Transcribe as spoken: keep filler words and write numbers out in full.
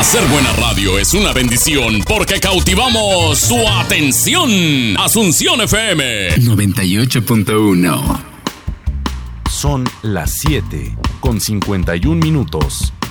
Hacer buena radio es una bendición porque cautivamos su atención. Asunción F M noventa y ocho punto uno. Son las siete con cincuenta y un minutos.